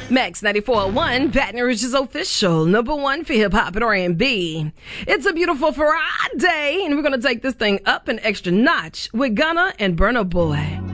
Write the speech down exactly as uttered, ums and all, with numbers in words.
Max ninety-four point one, Baton Rouge's official number one for hip hop and R and B. It's a beautiful Friday, and we're going to take this thing up an extra notch with Gunna and Burna Boy.